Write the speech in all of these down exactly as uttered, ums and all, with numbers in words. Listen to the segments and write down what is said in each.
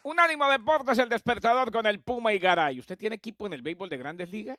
Unánimo Deportes, el despertador con el Puma y Garay. ¿Usted tiene equipo en el béisbol de Grandes Ligas?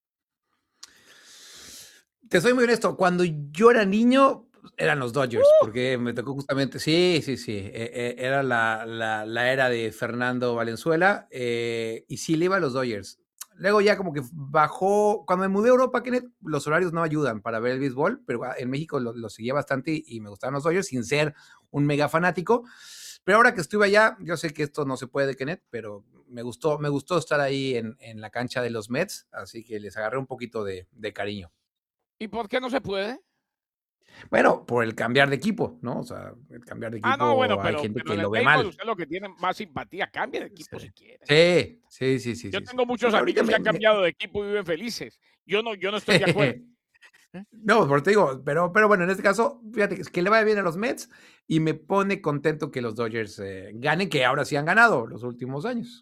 Te soy muy honesto, cuando yo era niño, eran los Dodgers, ¡Uh! porque me tocó justamente sí, sí, sí, e e era la la la era de Fernando Valenzuela, eh, y sí le iba a los Dodgers. Luego ya como que bajó cuando me mudé a Europa, Kenneth, los horarios no ayudan para ver el béisbol, pero, ah, en México lo lo seguía bastante y y me gustaban los Dodgers sin ser un mega fanático. Pero ahora que estuve allá, yo sé que esto no se puede, Kenneth, pero me gustó me gustó estar ahí en en la cancha de los Mets, así que les agarré un poquito de de cariño. ¿Y por qué no se puede? Bueno, por el cambiar de equipo, ¿no? O sea, el cambiar de Ah, no, bueno, equipo, hay pero gente pero que en el lo ve béisbol mal. usted lo que tiene más simpatía, cambie de equipo si Sí. quiere. Sí, sí, sí, sí, Yo sí, sí. tengo Sí, muchos pero ahorita amigos que me han me cambiado de equipo y viven felices. Yo no yo no estoy de acuerdo, ¿eh? No, por te digo, pero pero bueno, en este caso, fíjate, que le vaya bien a los Mets y me pone contento que los Dodgers, eh, ganen, que ahora sí han ganado los últimos años.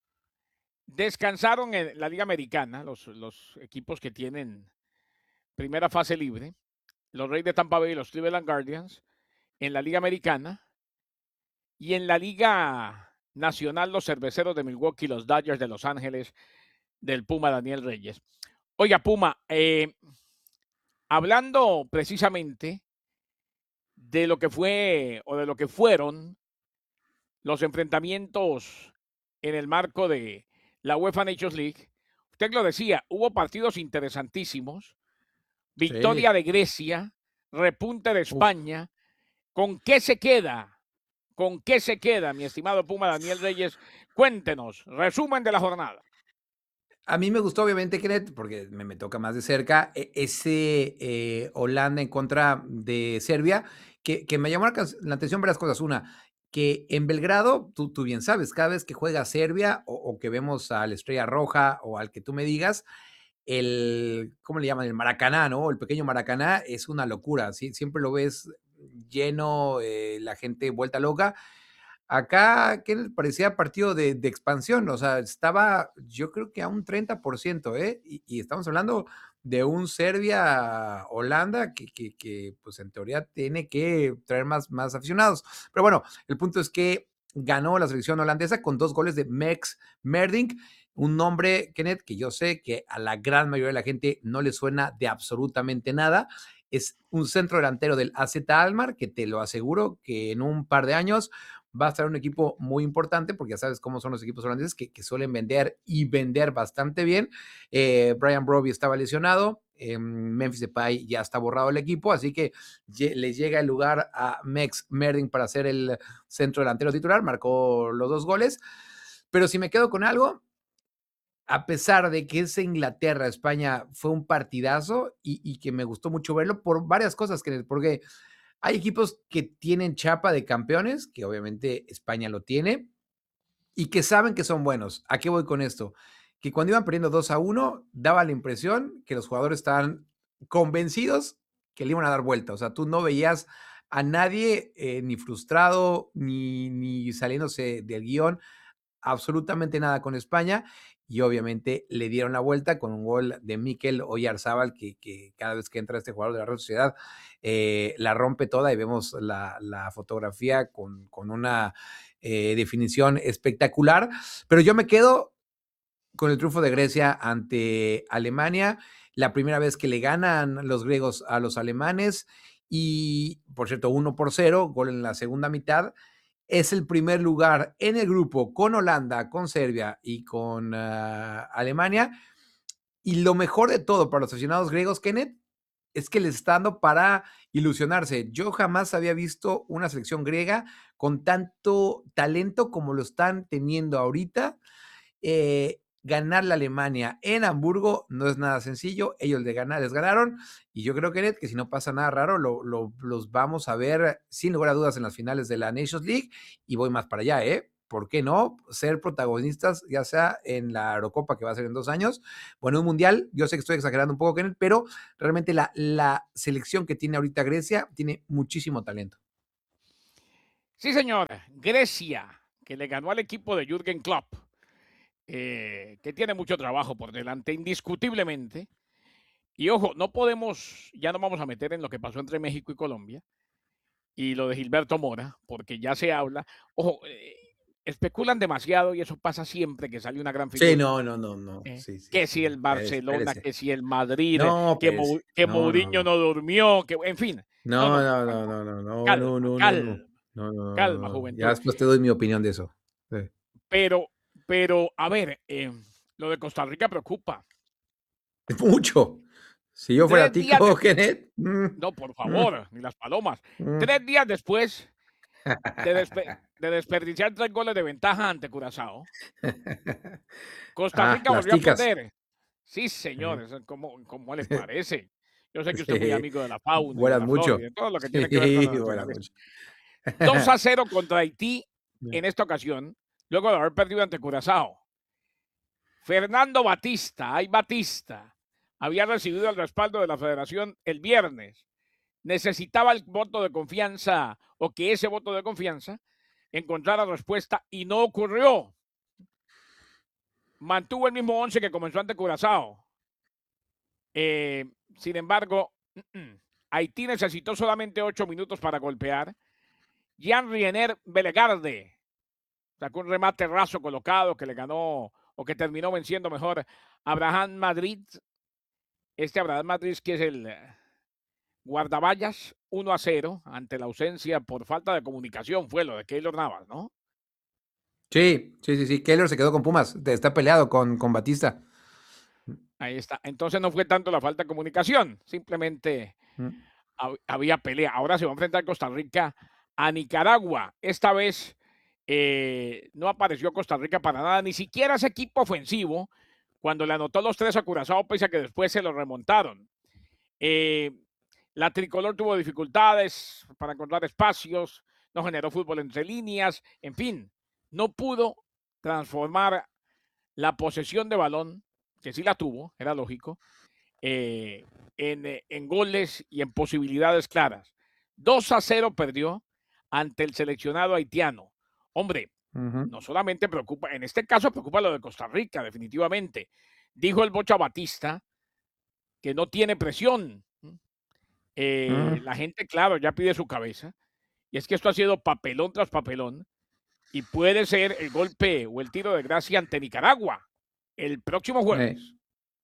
Descansaron en la Liga Americana, los los equipos que tienen primera fase libre, los Reyes de Tampa Bay y los Cleveland Guardians, en la Liga Americana. Y en la Liga Nacional, los Cerveceros de Milwaukee, los Dodgers de Los Ángeles, del Puma Daniel Reyes. Oiga, Puma, eh, hablando precisamente de lo que fue o de lo que fueron los enfrentamientos en el marco de la UEFA Nations League, usted lo decía, hubo partidos interesantísimos, victoria Sí. de Grecia, repunte de Uf. España. ¿Con qué se queda? ¿Con qué se queda, mi estimado Puma Daniel Reyes? Cuéntenos, resumen de la jornada. A mí me gustó, obviamente, Kenneth, porque me me toca más de cerca, e ese, eh, Holanda en contra de Serbia, que que me llamó la cas la atención varias cosas. Una, que en Belgrado, tú tú bien sabes, cada vez que juega Serbia o o que vemos a la Estrella Roja o al que tú me digas, el, ¿cómo le llaman? El Maracaná, ¿no? El pequeño Maracaná es una locura, sí, siempre lo ves lleno, eh, la gente vuelta loca. Acá, ¿qué parecía partido de de expansión? O sea, estaba, yo creo que a un treinta por ciento, ¿eh? Y y estamos hablando de un Serbia-Holanda que que que, pues, en teoría tiene que traer más más aficionados. Pero bueno, el punto es que ganó la selección holandesa con dos goles de Max Merdink, un nombre, Kenneth, que yo sé que a la gran mayoría de la gente no le suena de absolutamente nada. Es un centro delantero del A Z Alkmaar, que te lo aseguro que en un par de años va a estar un equipo muy importante, porque ya sabes cómo son los equipos holandeses, que, que suelen vender y vender bastante bien. Eh, Brian Brobby estaba lesionado, eh, Memphis Depay ya está borrado el equipo, así que le llega el lugar a Max Merding para ser el centro delantero titular, marcó los dos goles. Pero si me quedo con algo, a pesar de que ese Inglaterra-España fue un partidazo y, y, que me gustó mucho verlo por varias cosas, que, porque hay equipos que tienen chapa de campeones, que obviamente España lo tiene, y que saben que son buenos. ¿A qué voy con esto? Que cuando iban perdiendo dos a uno, daba la impresión que los jugadores estaban convencidos que le iban a dar vuelta. O sea, tú no veías a nadie eh, ni frustrado, ni, ni saliéndose del guión, absolutamente nada con España. Y obviamente le dieron la vuelta con un gol de Mikel Oyarzábal, que, que cada vez que entra este jugador de la Real Sociedad eh, la rompe toda y vemos la, la fotografía con, con una eh, definición espectacular. Pero yo me quedo con el triunfo de Grecia ante Alemania, la primera vez que le ganan los griegos a los alemanes y, por cierto, uno por cero, gol en la segunda mitad. Es el primer lugar en el grupo con Holanda, con Serbia y con uh, Alemania. Y lo mejor de todo para los aficionados griegos, Kenneth, es que les está dando para ilusionarse. Yo jamás había visto una selección griega con tanto talento como lo están teniendo ahorita. Eh, ganar la Alemania en Hamburgo no es nada sencillo. Ellos les, ganan, les ganaron. Y yo creo, Kenneth, que si no pasa nada raro, lo, lo, los vamos a ver sin lugar a dudas en las finales de la Nations League. Y voy más para allá, ¿eh? ¿Por qué no ser protagonistas, ya sea en la Eurocopa, que va a ser en dos años, o en un Mundial? Yo sé que estoy exagerando un poco, Kenneth, pero realmente la, la selección que tiene ahorita Grecia tiene muchísimo talento. Sí, señora. Grecia, que le ganó al equipo de Jürgen Klopp, eh, que tiene mucho trabajo por delante, indiscutiblemente. Y ojo, no podemos, ya no vamos a meter en lo que pasó entre México y Colombia y lo de Gilberto Mora, porque ya se habla. Ojo, eh, especulan demasiado y eso pasa siempre que sale una gran Sí, figura. no, no, no, no. Eh, Sí, sí, que si sí. el Espérese, Barcelona, espérese. que si el Madrid, No, que espérese. Mou que No, no, Mourinho no. no durmió, que en fin. No, No, no, no, no, no, tampoco. no, no, no, Calma, no, no, no, no. calma, No, no, no, calma, no, no. Ya juventud. después te doy mi opinión de eso. Sí. Pero pero, a ver, em, lo de Costa Rica preocupa. Mucho. Si yo fuera Tres días Tico, después Kenneth, mm, no, por mm, favor, ni las palomas. mm. Tres días después de despe de desperdiciar tres goles de ventaja ante Curazao, Costa Ah, Rica las volvió a ticas. perder. Sí, Eh, señores, ¿cómo cómo le parece? Yo sé que usted es muy sí, amigo de la fauna y de vuelan la flora y mucho. de todo lo que tiene que ver con la Sí, vuelan naturaleza. mucho. dos a cero contra Haití en esta ocasión, luego de haber perdido ante Curazao. Fernando Batista, ay Batista, había recibido el respaldo de la federación el viernes. Necesitaba el voto de confianza o que ese voto de confianza encontrara respuesta y no ocurrió. Mantuvo el mismo once que comenzó ante Curazao. Eh, sin embargo, mm, mm, Haití necesitó solamente ocho minutos para golpear. Jean Riener Belegarde sacó un remate raso colocado que le ganó o que terminó venciendo mejor a Abraham Madrid. Este Abraham Madrid que es el eh, guardaballas uno a cero ante la ausencia por falta de comunicación fue lo de Keylor Navas, ¿no? Sí, sí, sí, sí. Keylor se quedó con Pumas. Está peleado con, con Batista. Ahí está. Entonces no fue tanto la falta de comunicación, simplemente Mm. había pelea. Ahora se va a enfrentar Costa Rica a Nicaragua. Esta vez eh, no apareció Costa Rica para nada, ni siquiera ese equipo ofensivo, cuando le anotó los tres a Curazao, pese a que después se lo remontaron. Eh, la tricolor tuvo dificultades para encontrar espacios, no generó fútbol entre líneas, en fin, no pudo transformar la posesión de balón, que sí la tuvo, era lógico, eh, en, eh, en goles y en posibilidades claras. dos a cero perdió ante el seleccionado haitiano. Hombre, Ujú. no solamente preocupa, en este caso preocupa lo de Costa Rica, definitivamente. Dijo el Bocha Batista que no tiene presión. Eh, Mm. la gente, claro, ya pide su cabeza. Y es que esto ha sido papelón tras papelón. Y puede ser el golpe o el tiro de gracia ante Nicaragua el próximo Eh. jueves.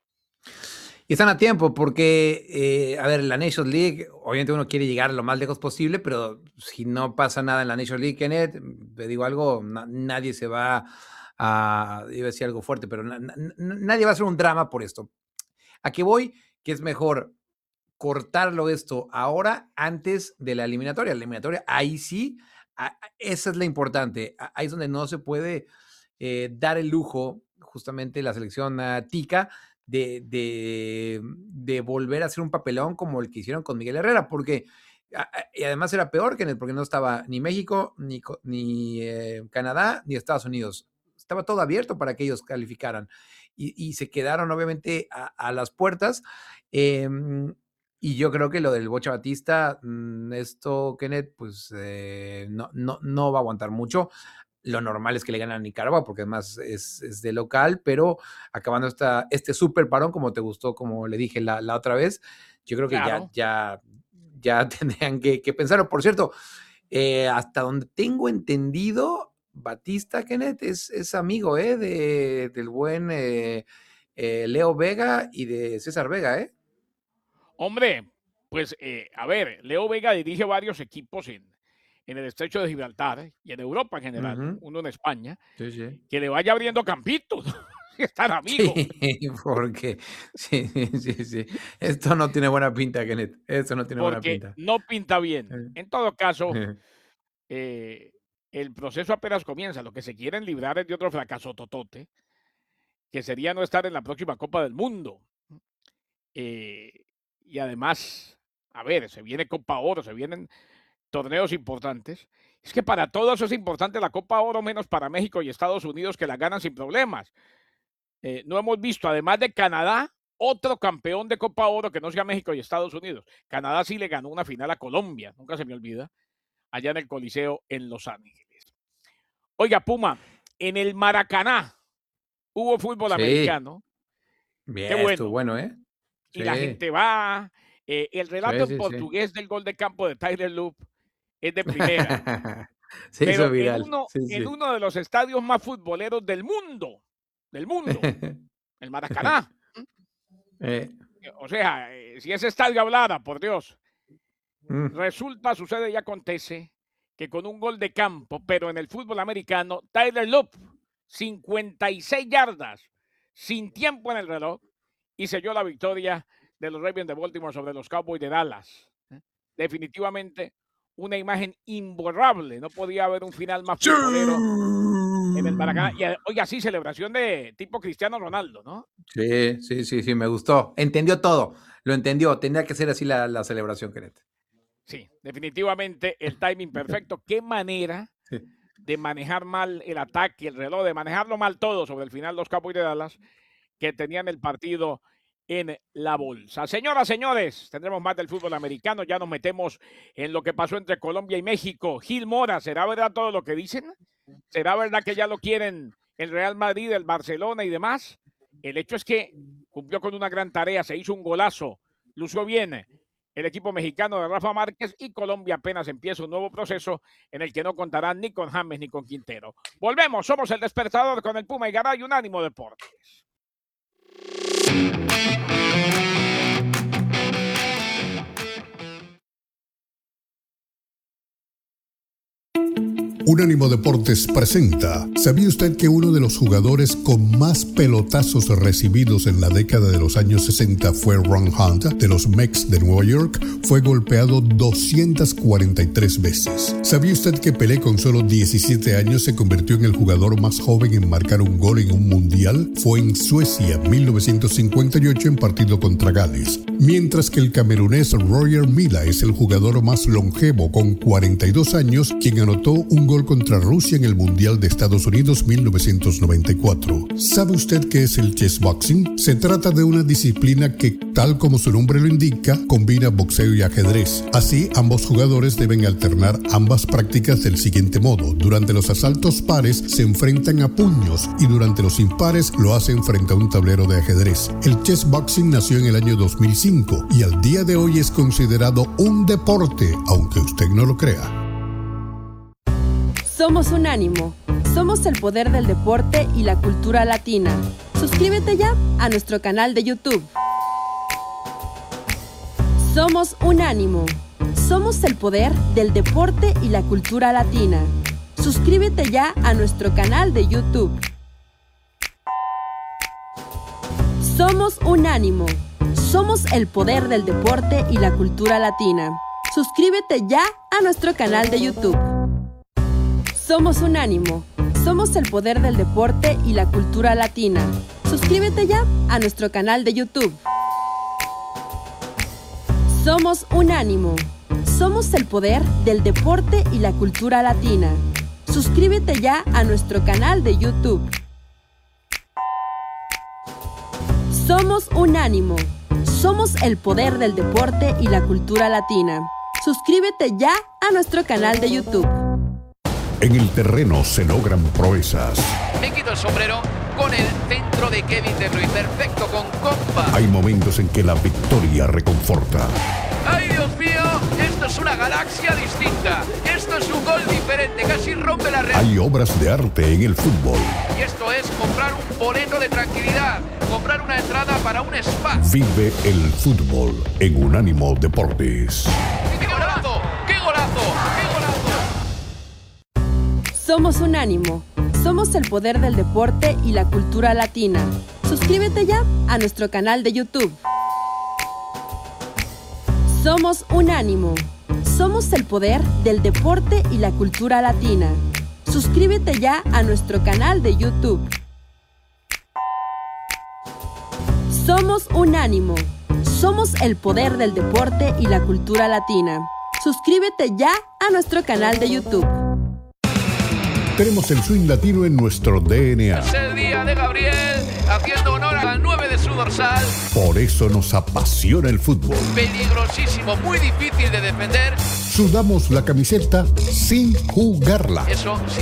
Y están a tiempo porque, eh, a ver, la Nations League, obviamente uno quiere llegar lo más lejos posible, pero si no pasa nada en la Nations League, Kenneth, te digo algo, na nadie se va a, iba a decir algo fuerte, pero na na nadie va a hacer un drama por esto. ¿A qué voy? Que es mejor cortarlo esto ahora antes de la eliminatoria. La eliminatoria, ahí sí, a, esa es la importante. Ahí es donde no se puede eh, dar el lujo, justamente la selección uh, tica, de, de, de, volver a hacer un papelón como el que hicieron con Miguel Herrera, porque a, y además era peor que porque no estaba ni México, ni, ni eh, Canadá, ni Estados Unidos. Estaba todo abierto para que ellos calificaran y, y se quedaron obviamente a, a las puertas. Eh, y yo creo que lo del Bocha Batista, mmm, esto, Kenneth, pues eh, no, no, no va a aguantar mucho. Lo normal es que le ganen a Nicaragua, porque además es, es de local, pero acabando esta, este súper parón, como te gustó, como le dije la, la otra vez, yo creo que ya, Claro. ya, ya tendrían que, que pensarlo. Por cierto, eh, hasta donde tengo entendido, Batista, Kenneth, es, es amigo eh, de, del buen eh, eh, Leo Vega y de César Vega, ¿eh? Hombre, pues eh, a ver, Leo Vega dirige varios equipos en, en el estrecho de Gibraltar y en Europa en general, Uh-huh. uno en España, Sí, sí. que le vaya abriendo campitos y estar amigos. Sí, porque sí, sí, sí. Esto no tiene buena pinta, Kenneth. Esto no tiene buena Porque pinta. no pinta bien. Eh, En todo caso, eh. eh, el proceso apenas comienza. Lo que se quieren librar es de otro fracaso totote, que sería no estar en la próxima Copa del Mundo. Eh, y además, a ver, se viene Copa Oro, se vienen torneos importantes. Es que para todos es importante la Copa Oro, menos para México y Estados Unidos, que la ganan sin problemas. Eh, no hemos visto, además de Canadá, otro campeón de Copa Oro que no sea México y Estados Unidos. Canadá sí le ganó una final a Colombia, nunca se me olvida, allá en el Coliseo en Los Ángeles. Oiga, Puma, en el Maracaná hubo fútbol Sí, americano. Qué bien, estuvo bueno. bueno, ¿eh? Y la Sí, gente va. Eh, el relato sí, en sí, sí. portugués del gol de campo de Tyler Loop es de primera. Se pero hizo en viral. uno, Sí, en sí. uno de los estadios más futboleros del mundo, del mundo, el Maracaná. Eh, O sea, eh, si ese estadio hablara, por Dios. mm. Resulta, sucede y acontece que con un gol de campo, pero en el fútbol americano, Tyler Loop, cincuenta y seis yardas, sin tiempo en el reloj, y selló la victoria de los Ravens de Baltimore sobre los Cowboys de Dallas. Definitivamente una imagen imborrable. No podía haber un final más futbolero en el Maracaná. Y oiga, sí, celebración de tipo Cristiano Ronaldo, ¿no? Sí, sí, sí, sí, me gustó. Entendió todo. Lo entendió. Tenía que ser así la, la celebración, Kenneth. Sí, definitivamente el timing perfecto. Qué manera Sí. de manejar mal el ataque, el reloj, de manejarlo mal todo sobre el final los Cowboys de Dallas, que tenían el partido en la bolsa. Señoras, señores, tendremos más del fútbol americano. Ya nos metemos en lo que pasó entre Colombia y México. Gil Mora, ¿será verdad todo lo que dicen? ¿Será verdad que ya lo quieren el Real Madrid, el Barcelona y demás? El hecho es que cumplió con una gran tarea, se hizo un golazo, lució bien el equipo mexicano de Rafa Márquez, y Colombia apenas empieza un nuevo proceso en el que no contarán ni con James ni con Quintero. Volvemos, somos el despertador con el Puma y Garay, Unánimo Deportes. Unánimo Deportes presenta. ¿Sabía usted que uno de los jugadores con más pelotazos recibidos en la década de los años sesenta fue Ron Hunt, de los Mets de Nueva York? Fue golpeado doscientas cuarenta y tres veces. ¿Sabía usted que Pelé, con solo diecisiete años, se convirtió en el jugador más joven en marcar un gol en un mundial? Fue en Suecia, mil novecientos cincuenta y ocho, en partido contra Gales. Mientras que el camerunés Roger Milla es el jugador más longevo, con cuarenta y dos años, quien anotó un gol contra Rusia en el Mundial de Estados Unidos mil novecientos noventa y cuatro. ¿Sabe usted qué es el chess boxing? Se trata de una disciplina que, tal como su nombre lo indica, combina boxeo y ajedrez. Así, ambos jugadores deben alternar ambas prácticas del siguiente modo. Durante los asaltos pares se enfrentan a puños, y durante los impares lo hacen frente a un tablero de ajedrez. El chess boxing nació en el año dos mil cinco y al día de hoy es considerado un deporte, aunque usted no lo crea. Somos Unánimo. Somos el poder del deporte y la cultura latina. Suscríbete ya a nuestro canal de YouTube. Somos Unánimo. Somos el poder del deporte y la cultura latina. Suscríbete ya a nuestro canal de YouTube. Somos Unánimo. Somos el poder del deporte y la cultura latina. Suscríbete ya a nuestro canal de YouTube. Somos Unánimo. Somos el poder del deporte y la cultura latina. Suscríbete ya a nuestro canal de YouTube. Somos Unánimo. Somos el poder del deporte y la cultura latina. Suscríbete ya a nuestro canal de YouTube. Somos Unánimo. Somos el poder del deporte y la cultura latina. Suscríbete ya a nuestro canal de YouTube. En el terreno se logran proezas. Me quito el sombrero con el centro de Kevin De Bruyne. Perfecto, con compa. Hay momentos en que la victoria reconforta. ¡Ay, Dios mío! Esto es una galaxia distinta. Esto es un gol diferente. Casi rompe la red. Hay obras de arte en el fútbol. Y esto es comprar un boleto de tranquilidad. Comprar una entrada para un spa. Vive el fútbol en Unánimo Deportes. ¡Qué golazo! ¡Qué golazo! ¡Qué golazo! Somos Unánimo. Somos el poder del deporte y la cultura latina. Suscríbete ya a nuestro canal de YouTube. Somos Unánimo. Somos el poder del deporte y la cultura latina. Suscríbete ya a nuestro canal de YouTube. Somos Unánimo. Somos el poder del deporte y la cultura latina. Suscríbete ya a nuestro canal de YouTube. Tenemos el swing latino en nuestro D N A. Es el día de Gabriel, haciendo honor al nueve de su dorsal. Por eso nos apasiona el fútbol. Peligrosísimo, muy difícil de defender. Sudamos la camiseta sin jugarla. Eso sí.